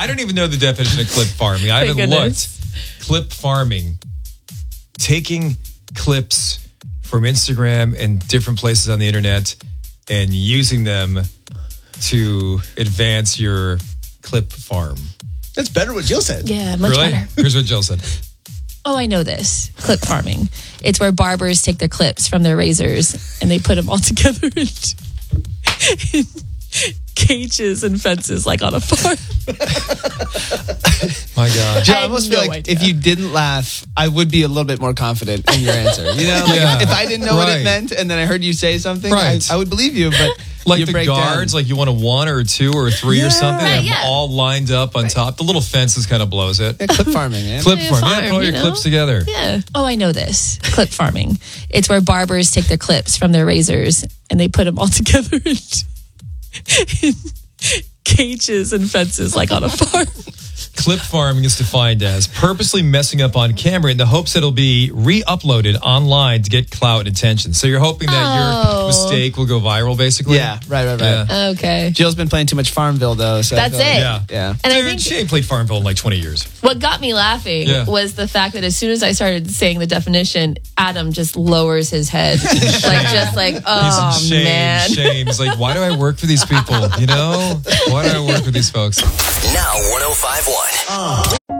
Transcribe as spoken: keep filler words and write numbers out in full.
I don't even know the definition of clip farming. I haven't looked. Clip farming. Taking clips from Instagram and different places on the internet and using them to advance your clip farm. That's better what Jill said. Yeah, much really? better. Here's what Jill said. Oh, I know this. Clip farming. It's where barbers take their clips from their razors and they put them all together in, in cages and fences like on a farm. My God. Jill, I I almost have feel no like idea. if you didn't laugh, I would be a little bit more confident in your answer. You know, like Yeah. if I didn't know what Right. it meant and then I heard you say something, Right. I, I would believe you. But Like you the break guards, down. like you want a one or a two or a three Yeah. or something, Right, and yeah. all lined up on top. The little fences kind of blows it. Yeah, clip farming, man. Clip Yeah, farm. Yeah, farm, put all you your know? clips together. Yeah. Oh, I know this. Clip farming. It's where barbers take their clips from their razors and they put them all together in, in cages and fences like on a farm. Clip farming is defined as purposely messing up on camera in the hopes that it'll be re-uploaded online to get clout and attention. So you're hoping that Oh. your mistake will go viral, basically? Yeah, right, right, right. Yeah. Okay. Jill's been playing too much Farmville, though. So I That's feel like- it. Yeah. Yeah. And I Dude, think she ain't played Farmville in like twenty years. what got me laughing Yeah. was the fact that as soon as I started saying the definition, Adam just lowers his head. like, just like, He's oh, in shame, man. shame. He's like, why do I work for these people? You know? Why do I work for these folks? Now one oh five point one.